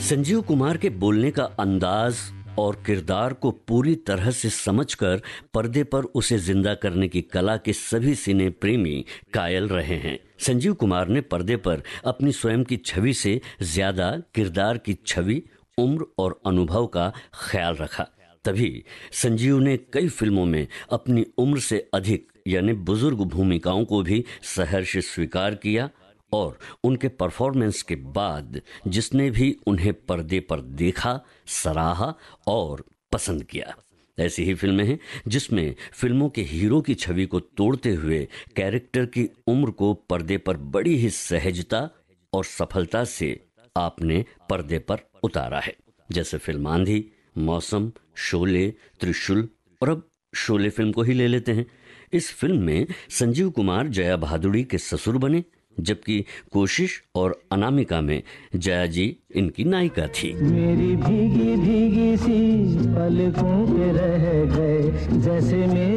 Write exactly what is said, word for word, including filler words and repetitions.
संजीव कुमार के बोलने का अंदाज और किरदार को पूरी तरह से समझकर पर्दे पर उसे जिंदा करने की कला के सभी सिने प्रेमी कायल रहे हैं। संजीव कुमार ने पर्दे पर अपनी स्वयं की छवि से ज्यादा किरदार की छवि, उम्र और अनुभव का ख्याल रखा। तभी संजीव ने कई फिल्मों में अपनी उम्र से अधिक यानी बुजुर्ग भूमिकाओं को भी सहर्ष स्वीकार किया और उनके परफॉर्मेंस के बाद जिसने भी उन्हें पर्दे पर देखा, सराहा और पसंद किया। ऐसी ही फिल्में हैं जिसमें फिल्मों के हीरो की छवि को तोड़ते हुए कैरेक्टर की उम्र को पर्दे पर बड़ी ही सहजता और सफलता से आपने पर्दे पर उतारा है। जैसे फिल्म आंधी, मौसम, शोले, त्रिशूल और अब शोले फिल्म को ही ले लेते हैं। इस फिल्म में संजीव कुमार जया भादुड़ी के ससुर बने, जबकि कोशिश और अनामिका में जया जी इनकी नायिका थी। मेरी भीगी भीगी सी पलकों पे रह गए जैसे में